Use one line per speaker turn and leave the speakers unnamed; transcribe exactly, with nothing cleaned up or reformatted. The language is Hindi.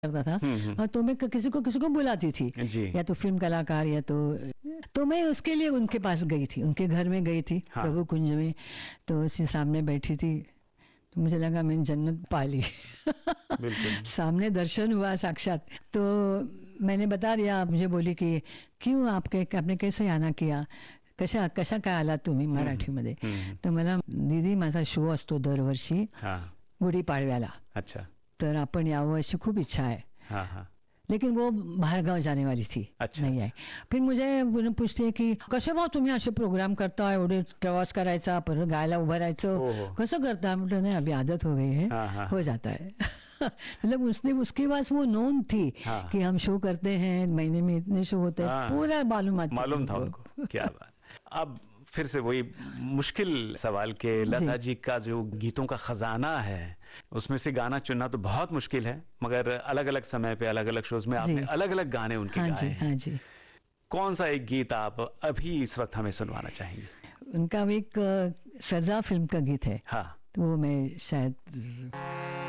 करता था और तो मैं किसी को किसी को बुलाती थी
जी।
या तो फिल्म कलाकार या तो तो मैं उसके लिए उनके पास गई थी, उनके घर में गई थी। हाँ। प्रभु कुंज में, तो उसी सामने बैठी थी तो मुझे लगा मैंने जन्नत पा ली। सामने दर्शन हुआ साक्षात। तो मैंने बता दिया, मुझे बोली कि क्यों आपके आपने कैसे आना किया, कशा कशा काय आला तुम्ही मराठीमध्ये. तर मला दीदी माझा शो असतो दरवर्षी गुढीपाडव्याला.
अच्छा.
तर आपण यावं अशी खूप इच्छा है.
हाँ हाँ.
लेकिन वो बाहर गाँव जाने वाली थी.
अच्छा,
नहीं आई. फिर मुझे पूछते है की कसे भाऊ तुम्ही असे प्रोग्राम करता, एवढे प्रवास करायचा, परत गायला उभं राहायचं, कसं करता. म्हटलं नहीं अभी आदत हो गई है. हाँ, हाँ. हो जाता है. मतलब उसने उसके पास वो नोन थी. हाँ. कि हम शो करते हैं, महीने में इतने शो होते हैं. हाँ. पूरा मालूम
मालूम था उनको. क्या बात. अब फिर से वही मुश्किल सवाल के लता जी का जो गीतों का खजाना है उसमें से गाना चुनना तो बहुत मुश्किल है, मगर अलग अलग समय पे अलग अलग शोज में आपने अलग अलग गाने उनके
हाँ
गाए
जी,
हैं.
हाँ जी.
कौन सा एक गीत आप अभी इस वक्त हमें सुनवाना चाहेंगे?
उनका एक सजा फिल्म का गीत है.
हाँ.
तो वो मैं शायद